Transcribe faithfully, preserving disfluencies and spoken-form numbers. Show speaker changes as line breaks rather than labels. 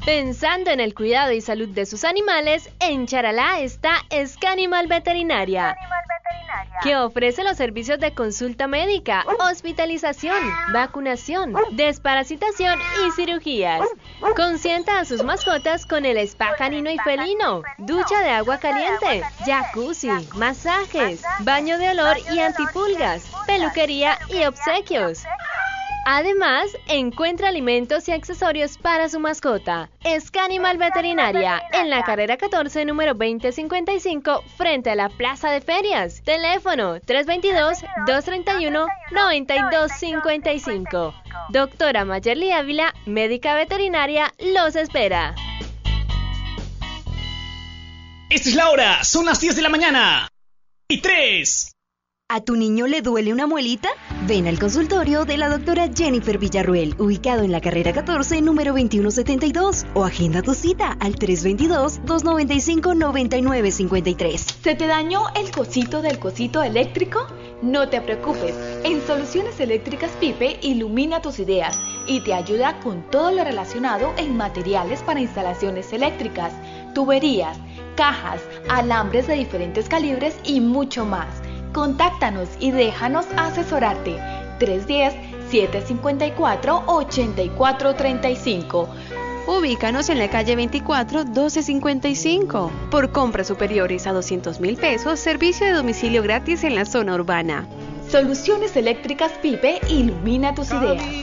Pensando en el cuidado y salud de sus animales, en Charalá está Scanimal Veterinaria, que ofrece los servicios de consulta médica, hospitalización, vacunación, desparasitación y cirugías. Consienta a sus mascotas con el spa canino y felino, ducha de agua caliente, jacuzzi, masajes, baño de olor y antipulgas, peluquería y obsequios. Además, encuentra alimentos y accesorios para su mascota. Scanimal Veterinaria, en la carrera catorce, número veinte cincuenta y cinco, frente a la Plaza de Ferias. Teléfono tres dos dos, dos tres uno, nueve dos cinco cinco. Doctora Mayerly Ávila, médica veterinaria, los espera.
Esta es la hora, son las diez de la mañana. Y tres.
¿A tu niño le duele una muelita? Ven al consultorio de la doctora Jennifer Villarruel, ubicado en la carrera catorce, número veintiuno setenta y dos, o agenda tu cita al tres dos dos, dos nueve cinco, nueve nueve cinco tres.
¿Se te dañó el cosito del cosito eléctrico? No te preocupes, en Soluciones Eléctricas Pipe ilumina tus ideas y te ayuda con todo lo relacionado en materiales para instalaciones eléctricas, tuberías, cajas, alambres de diferentes calibres y mucho más. Contáctanos y déjanos asesorarte. tres uno cero, siete cinco cuatro, ocho cuatro tres cinco.
Ubícanos en la calle veinticuatro, doce cincuenta y cinco. Por compras superiores a doscientos mil pesos, servicio de domicilio gratis en la zona urbana.
Soluciones Eléctricas Pipe ilumina tus ideas.